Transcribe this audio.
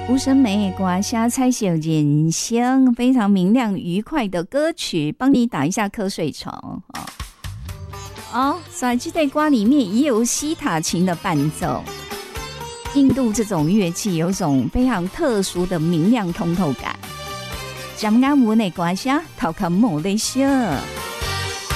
吴声梅的歌声彩色人生，非常明亮愉快的歌曲，帮你打一下瞌睡虫在这首歌里面也有西塔琴的伴奏。印度这种乐器有一种非常特殊的明亮通透感。江阿文的歌声，头壳冇得笑。